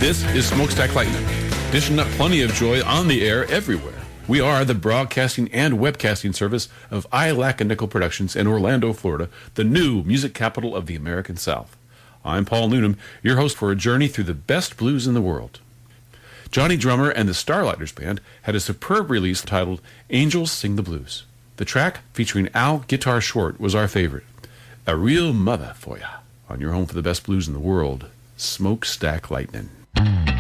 This is Smokestack Lightning, dishing up plenty of joy on the air everywhere. We are the broadcasting and webcasting service of I Lack a Nickel Productions in Orlando, Florida, the new music capital of the American South. I'm Paul Noonan, your host for a journey through the best blues in the world. Johnny Drummer and the Starlighters Band had a superb release titled Angels Sing the Blues. The track, featuring Al Guitar Short, was our favorite. A real mother for ya on your home for the best blues in the world, Smokestack Lightning.